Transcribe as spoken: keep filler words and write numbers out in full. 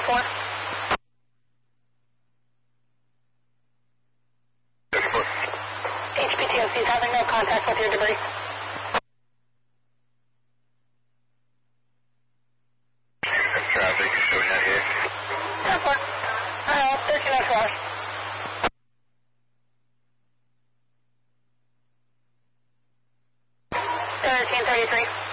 four. H P T O C is having no contact with your debris. Traffic showing out here. ten four. Uh, thirteen oh four. thirteen thirty-three.